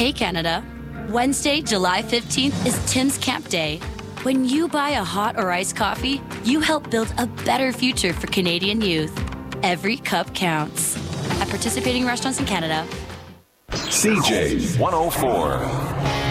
Hey, Canada. Wednesday, July 15th is Tim's Camp Day. When you buy a hot or iced coffee, you help build a better future for Canadian youth. Every cup counts. At participating restaurants in Canada. CJ 104.